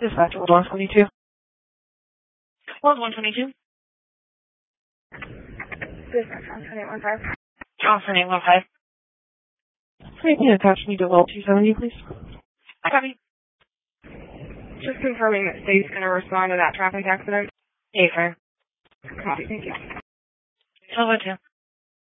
Dispatch, hold 122. Hold 122. Dispatch, Johnson 815. Johnson 815. Hey, can you attach me to well 270, please? Copy. Just confirming that state's going to respond to that traffic accident. Hey, sir. Copy, thank you. 1202.